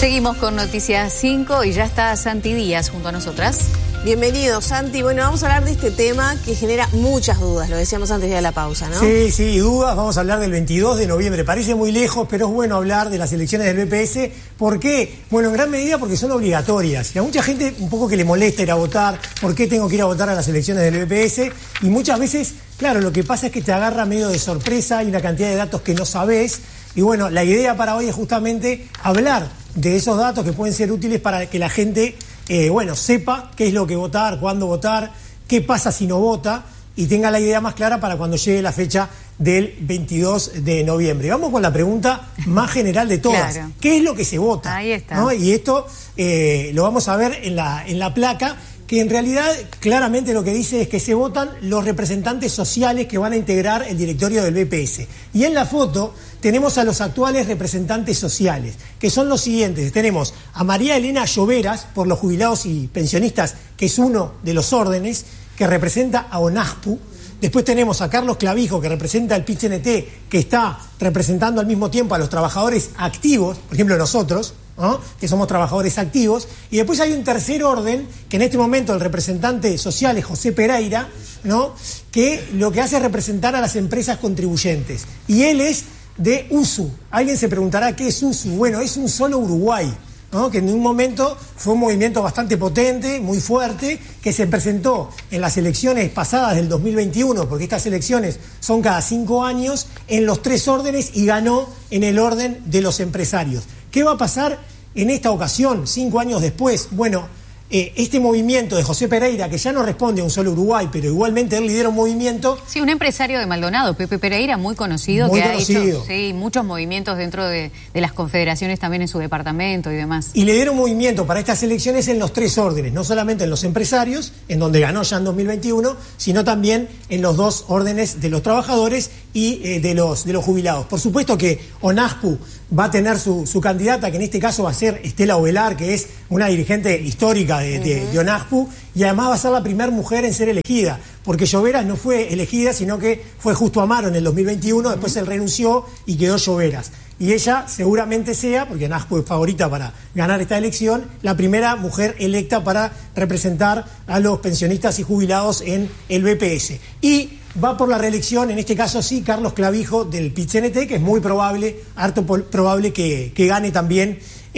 Seguimos con Noticias 5 y ya está Santi Díaz junto a nosotras. Bienvenido, Santi. Bueno, vamos a hablar de este tema que genera muchas dudas, lo decíamos antes de la pausa, ¿no? Sí, dudas. Vamos a hablar del 22 de noviembre. Parece muy lejos, pero es bueno hablar de las elecciones del BPS. ¿Por qué? Bueno, en gran medida porque son obligatorias. Y a mucha gente un poco que le molesta ir a votar. ¿Por qué tengo que ir a votar a las elecciones del BPS? Y muchas veces, claro, lo que pasa es que te agarra medio de sorpresa, hay una cantidad de datos que no sabés. Y bueno, la idea para hoy es justamente hablar de esos datos que pueden ser útiles para que la gente sepa qué es lo que votar, cuándo votar, qué pasa si no vota y tenga la idea más clara para cuando llegue la fecha del 22 de noviembre. Vamos con la pregunta más general de todas. Claro. ¿Qué es lo que se vota? Ahí está. ¿No? Y esto lo vamos a ver en la placa, que en realidad claramente lo que dice es que se votan los representantes sociales que van a integrar el directorio del BPS. Y en la foto tenemos a los actuales representantes sociales, que son los siguientes. Tenemos a María Elena Lloveras, por los jubilados y pensionistas, que es uno de los órdenes, que representa a ONASPU. Después tenemos a Carlos Clavijo, que representa al PIT-CNT, que está representando al mismo tiempo a los trabajadores activos, por ejemplo nosotros, ¿no? Que somos trabajadores activos. Y después hay un tercer orden, que en este momento el representante social es José Pereira, ¿no? Que lo que hace es representar a las empresas contribuyentes. Y él es de USU. Alguien se preguntará qué es USU. Bueno, es un solo Uruguay, ¿no? Que en un momento fue un movimiento bastante potente, muy fuerte, que se presentó en las elecciones pasadas del 2021, porque estas elecciones son cada 5 años, en los 3 órdenes y ganó en el orden de los empresarios. ¿Qué va a pasar en esta ocasión, 5 años después? Bueno, este movimiento de José Pereira, que ya no responde a un solo Uruguay, pero igualmente él lidera un movimiento... Sí, un empresario de Maldonado, Pepe Pereira, muy conocido, muy que conocido. Ha hecho muchos movimientos dentro de las confederaciones también en su departamento y demás. Y lidera un movimiento para estas elecciones en los 3 órdenes, no solamente en los empresarios, en donde ganó ya en 2021, sino también en los 2 órdenes de los trabajadores y de los jubilados. Por supuesto que ONASPU va a tener su candidata, que en este caso va a ser Estela Ovelar, que es una dirigente histórica de ONASPU, y además va a ser la primera mujer en ser elegida, porque Lloveras no fue elegida, sino que fue Justo Amaro en el 2021, después él renunció y quedó Lloveras. Y ella seguramente sea, porque ONASPU es favorita para ganar esta elección, la primera mujer electa para representar a los pensionistas y jubilados en el BPS. Y va por la reelección, en este caso sí, Carlos Clavijo del PIT-CNT, que es muy probable, harto probable que gane también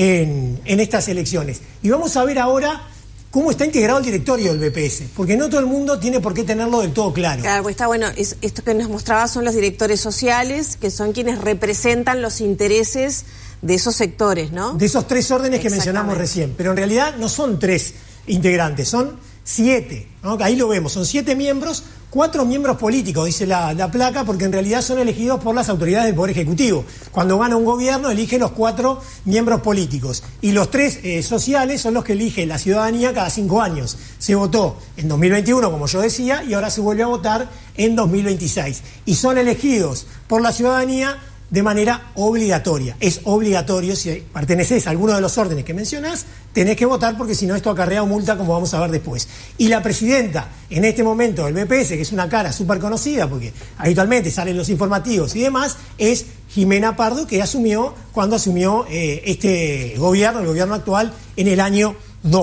en estas elecciones. Y vamos a ver ahora cómo está integrado el directorio del BPS, porque no todo el mundo tiene por qué tenerlo del todo claro. Claro, pues está bueno, esto que nos mostraba son los directores sociales, que son quienes representan los intereses de esos sectores, ¿no? De esos 3 órdenes que mencionamos recién, pero en realidad no son 3 integrantes, son 7, ¿no? Ahí lo vemos, son 7 miembros, 4 miembros políticos, dice la placa, porque en realidad son elegidos por las autoridades del Poder Ejecutivo. Cuando gana un gobierno, elige los 4 miembros políticos. Y los 3 sociales son los que elige la ciudadanía cada 5 años. Se votó en 2021, como yo decía, y ahora se vuelve a votar en 2026. Y son elegidos por la ciudadanía de manera obligatoria. Es obligatorio, si perteneces a alguno de los órdenes que mencionás, tenés que votar, porque si no esto acarrea multa, como vamos a ver después. Y la presidenta en este momento del BPS, que es una cara súper conocida, porque habitualmente salen los informativos y demás, es Jimena Pardo, que asumió cuando asumió este gobierno, el gobierno actual, en el año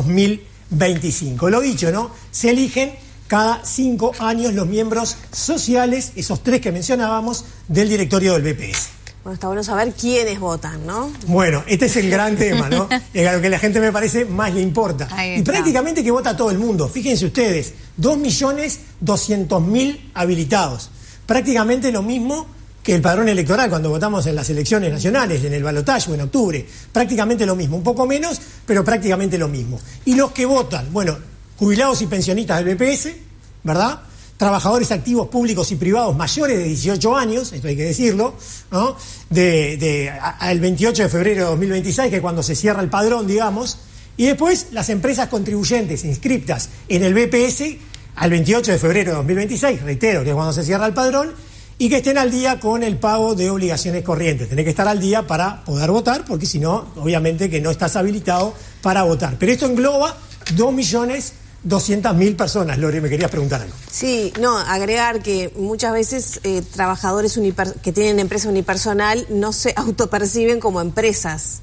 2025. Lo dicho, ¿no? Se eligen cada 5 años los miembros sociales, esos 3 que mencionábamos, del directorio del BPS. Bueno, está bueno saber quiénes votan, ¿no? Bueno, este es el gran tema, ¿no? Es a lo que la gente, me parece, más le importa. Y prácticamente que vota todo el mundo. Fíjense ustedes, 2.200.000 habilitados. Prácticamente lo mismo que el padrón electoral cuando votamos en las elecciones nacionales, en el balotaje o en octubre. Prácticamente lo mismo, un poco menos, pero prácticamente lo mismo. Y los que votan, bueno, jubilados y pensionistas del BPS, ¿verdad? Trabajadores activos públicos y privados mayores de 18 años, esto hay que decirlo, ¿no? Al 28 de febrero de 2026, que es cuando se cierra el padrón, digamos, y después las empresas contribuyentes inscriptas en el BPS al 28 de febrero de 2026, reitero, que es cuando se cierra el padrón, y que estén al día con el pago de obligaciones corrientes. Tenés que estar al día para poder votar, porque si no, obviamente que no estás habilitado para votar. Pero esto engloba 2.200.000 personas. Lore, me querías preguntar algo. Sí, no, agregar que muchas veces trabajadores que tienen empresa unipersonal no se autoperciben como empresas.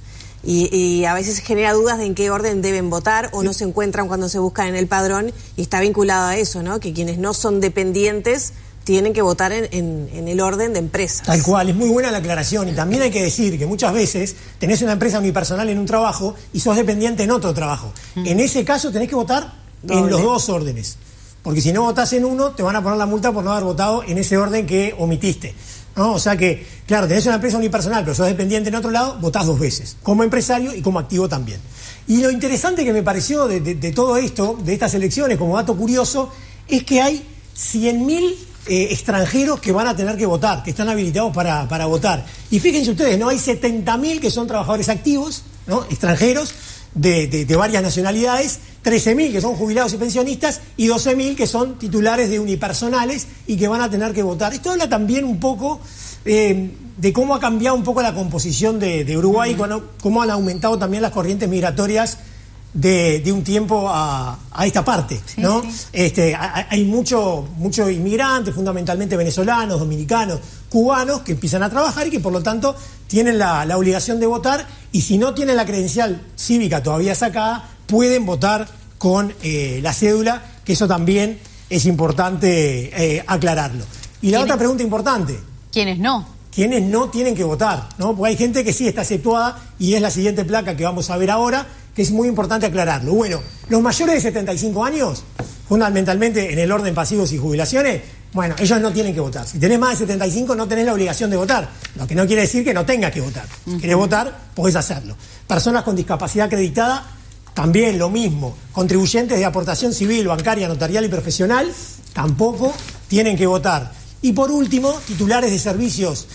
y a veces genera dudas de en qué orden deben votar o no se encuentran cuando se buscan en el padrón, y está vinculado a eso, ¿no? Que quienes no son dependientes tienen que votar en el orden de empresas. Tal cual, es muy buena la aclaración. Y también hay que decir que muchas veces tenés una empresa unipersonal en un trabajo y sos dependiente en otro trabajo. En ese caso tenés que votar en los dos órdenes. Porque si no votás en uno, te van a poner la multa por no haber votado en ese orden que omitiste, ¿no? O sea que, claro, tenés una empresa unipersonal, pero sos dependiente en otro lado, votás dos veces, como empresario y como activo también. Y lo interesante que me pareció de todo esto, de estas elecciones, como dato curioso, es que hay 100.000 extranjeros que van a tener que votar, que están habilitados para votar. Y fíjense ustedes, ¿no? Hay 70.000 que son trabajadores activos, ¿no? Extranjeros, de varias nacionalidades, 13.000 que son jubilados y pensionistas y 12.000 que son titulares de unipersonales y que van a tener que votar. Esto habla también un poco de cómo ha cambiado un poco la composición de Uruguay, cómo han aumentado también las corrientes migratorias de un tiempo a esta parte, ¿no? Sí. Hay mucho inmigrante, fundamentalmente venezolanos, dominicanos, cubanos, que empiezan a trabajar y que por lo tanto tienen la obligación de votar, y si no tienen la credencial cívica todavía sacada, pueden votar con la cédula, que eso también es importante aclararlo. Y la otra pregunta importante: ¿quiénes no? ¿Quiénes no tienen que votar? ¿No? Porque hay gente que sí está exceptuada, y es la siguiente placa que vamos a ver ahora, que es muy importante aclararlo. Bueno, los mayores de 75 años, fundamentalmente en el orden pasivos y jubilaciones, bueno, ellos no tienen que votar. Si tenés más de 75 no tenés la obligación de votar, lo que no quiere decir que no tengas que votar. Si querés votar, podés hacerlo. Personas con discapacidad acreditada, también lo mismo. Contribuyentes de aportación civil, bancaria, notarial y profesional, tampoco tienen que votar. Y por último, titulares de servicios,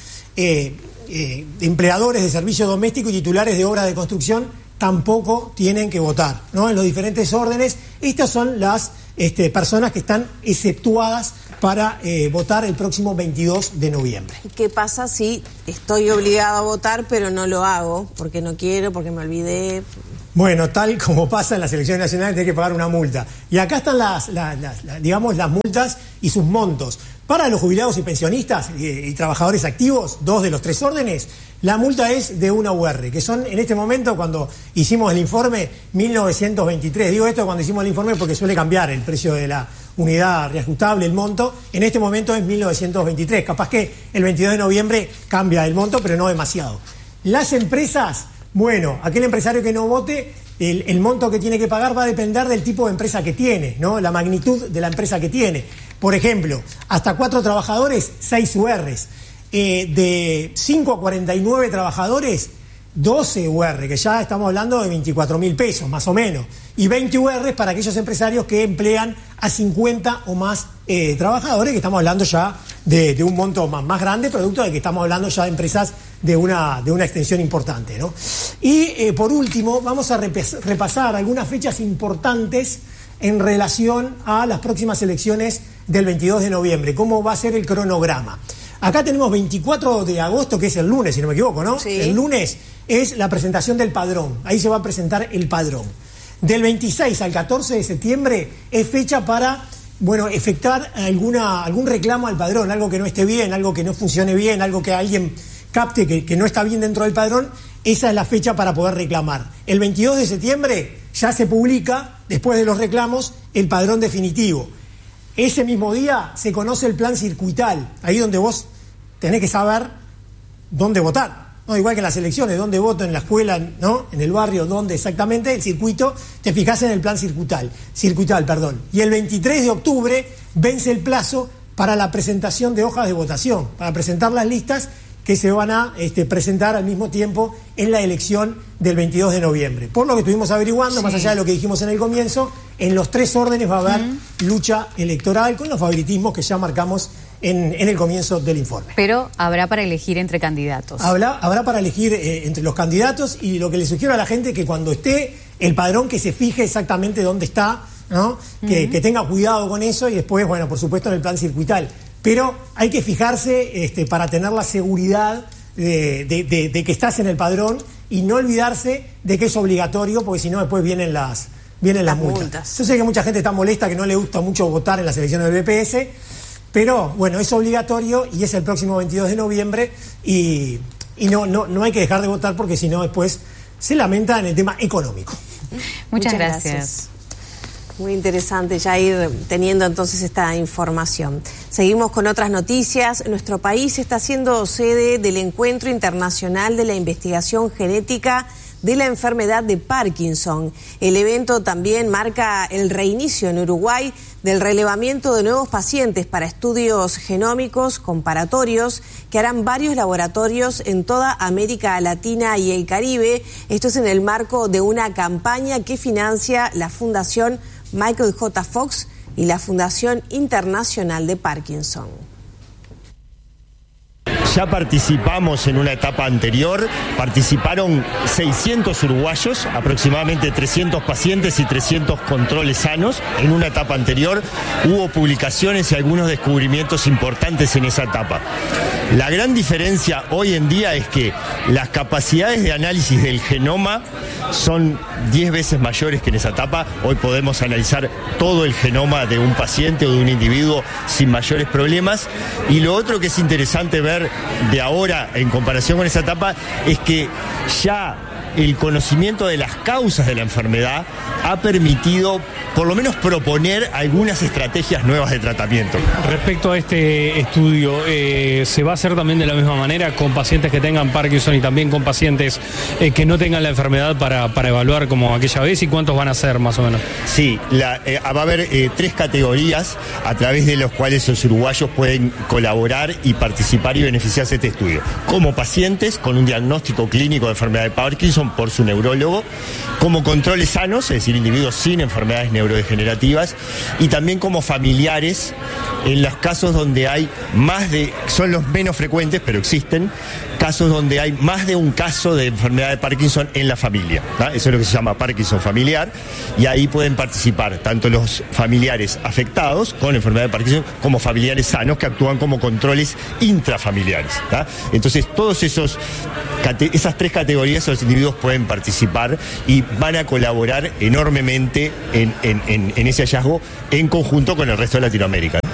empleadores de servicio doméstico y titulares de obra de construcción, tampoco tienen que votar, ¿no? En los diferentes órdenes, estas son las personas que están exceptuadas para votar el próximo 22 de noviembre. ¿Qué pasa si estoy obligado a votar pero no lo hago porque no quiero, porque me olvidé? Bueno, tal como pasa en las elecciones nacionales, tenés que pagar una multa. Y acá están las multas y sus montos. Para los jubilados y pensionistas y trabajadores activos, 2 de los 3 órdenes, la multa es de 1 UR, que son en este momento, cuando hicimos el informe, 1.923. Digo esto cuando hicimos el informe porque suele cambiar el precio de la unidad reajustable, el monto. En este momento es 1.923. Capaz que el 22 de noviembre cambia el monto, pero no demasiado. Las empresas, bueno, aquel empresario que no vote, el monto que tiene que pagar va a depender del tipo de empresa que tiene, ¿no? La magnitud de la empresa que tiene. Por ejemplo, hasta 4 trabajadores, 6 URs. De 5 a 49 trabajadores, 12 UR, que ya estamos hablando de 24.000 pesos, más o menos. Y 20 UR para aquellos empresarios que emplean a 50 o más trabajadores, que estamos hablando ya de un monto más grande, producto de que estamos hablando ya de empresas de una extensión importante, ¿no? Y por último, vamos a repasar algunas fechas importantes en relación a las próximas elecciones del 22 de noviembre. ¿Cómo va a ser el cronograma? Acá tenemos 24 de agosto, que es el lunes, si no me equivoco, ¿no? Sí. El lunes es la presentación del padrón. Ahí se va a presentar el padrón. Del 26 al 14 de septiembre es fecha para, bueno, efectuar algún reclamo al padrón, algo que no esté bien, algo que no funcione bien, algo que alguien capte que no está bien dentro del padrón. Esa es la fecha para poder reclamar. El 22 de septiembre ya se publica, después de los reclamos, el padrón definitivo. Ese mismo día se conoce el plan circuital, ahí donde vos tenés que saber dónde votar, ¿no? Igual que en las elecciones, dónde voto en la escuela, ¿no? En el barrio, dónde exactamente, el circuito, te fijás en el plan circuital. Y el 23 de octubre vence el plazo para la presentación de hojas de votación, para presentar las listas que se van a presentar al mismo tiempo en la elección del 22 de noviembre. Por lo que estuvimos averiguando, sí, más allá de lo que dijimos en el comienzo, en los 3 órdenes va a haber lucha electoral con los favoritismos que ya marcamos en el comienzo del informe. Pero habrá para elegir entre candidatos. Habrá para elegir entre los candidatos, y lo que le sugiero a la gente es que cuando esté el padrón, que se fije exactamente dónde está, ¿no? Que tenga cuidado con eso, y después, bueno, por supuesto en el plan circuital. Pero hay que fijarse para tener la seguridad de que estás en el padrón, y no olvidarse de que es obligatorio, porque si no después vienen las multas. Yo sé que mucha gente está molesta, que no le gusta mucho votar en las elecciones del BPS, pero bueno, es obligatorio y es el próximo 22 de noviembre y no hay que dejar de votar, porque si no después se lamenta en el tema económico. Muchas gracias. Muy interesante ya ir teniendo entonces esta información. Seguimos con otras noticias. Nuestro país está siendo sede del Encuentro Internacional de la Investigación Genética de la enfermedad de Parkinson. El evento también marca el reinicio en Uruguay del relevamiento de nuevos pacientes para estudios genómicos comparatorios que harán varios laboratorios en toda América Latina y el Caribe. Esto es en el marco de una campaña que financia la Fundación Michael J. Fox y la Fundación Internacional de Parkinson. Ya participamos en una etapa anterior, participaron 600 uruguayos, aproximadamente 300 pacientes y 300 controles sanos. En una etapa anterior hubo publicaciones y algunos descubrimientos importantes en esa etapa. La gran diferencia hoy en día es que las capacidades de análisis del genoma son 10 veces mayores que en esa etapa. Hoy podemos analizar todo el genoma de un paciente o de un individuo sin mayores problemas. Y lo otro que es interesante ver de ahora en comparación con esa etapa es que ya el conocimiento de las causas de la enfermedad ha permitido por lo menos proponer algunas estrategias nuevas de tratamiento. Respecto a este estudio, ¿se va a hacer también de la misma manera con pacientes que tengan Parkinson y también con pacientes que no tengan la enfermedad para evaluar como aquella vez? ¿Y cuántos van a ser más o menos? Sí, va a haber 3 categorías a través de los cuales los uruguayos pueden colaborar y participar y beneficiarse de este estudio. Como pacientes con un diagnóstico clínico de enfermedad de Parkinson por su neurólogo, como controles sanos, es decir, individuos sin enfermedades neurodegenerativas, y también como familiares en los casos donde hay son los menos frecuentes, pero existen, casos donde hay más de un caso de enfermedad de Parkinson en la familia, ¿tá? Eso es lo que se llama Parkinson familiar, y ahí pueden participar tanto los familiares afectados con enfermedad de Parkinson como familiares sanos que actúan como controles intrafamiliares, ¿tá? Entonces todos esas 3 categorías los individuos pueden participar y van a colaborar enormemente en ese hallazgo en conjunto con el resto de Latinoamérica.